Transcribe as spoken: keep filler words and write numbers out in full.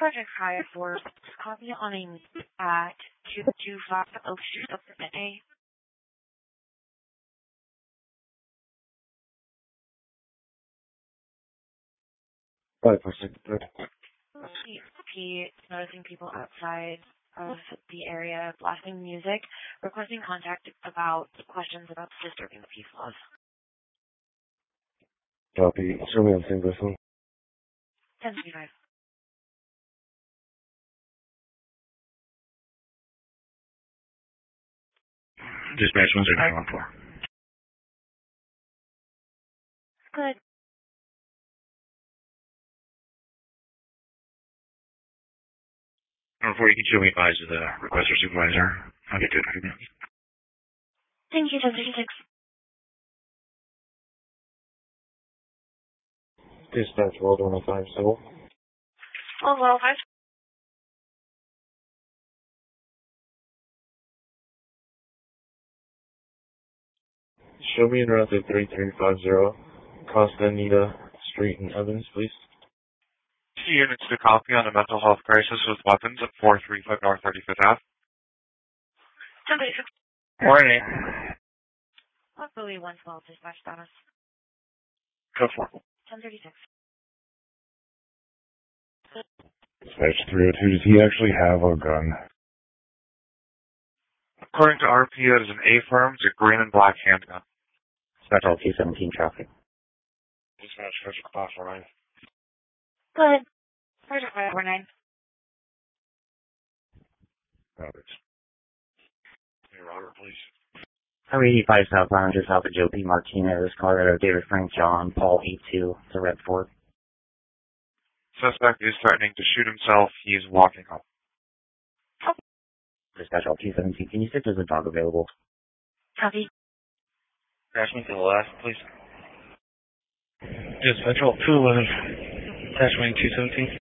Project High for copy on a at two two five Oak Street, Apartment A. Five percent. P noticing people outside of the area blasting music, requesting contact about questions about disturbing the peace laws. Copy. Show me on same this one. ten thirty-five. Dispatch one zero one four. Good. Before you can show me advise to the requester supervisor, I'll get to it in a few minutes. Thank you, ten thirty-six. Dispatch World one oh five Civil. Oh, well, five. Show me en route to three three five zero Costa Anita Street in Evans, please. Two units to copy on a mental health crisis with weapons at four three five North thirty-fifth Avenue. ten thirty-six. Morning. Luckily, one twelve dispatch status. Go for it. ten thirty-six. Dispatch three oh two, does he actually have a gun? According to R P, it is an A-firm, it's a green and black handgun. Special T seventeen traffic. Dispatch Special Class four nine. Good. Project five four nine. Roberts. Hey, Robert, please. Highway eighty-five South Lounge, south of Joe P. Martinez, Colorado, David Frank John, Paul eight two, to Red Fort. Suspect is threatening to shoot himself. He is walking home. Dispatch all T seventeen, can you see if there's a dog available? Copy. Crash me to the left, please. Dispatch all two eleven. Dash wing two seventeen.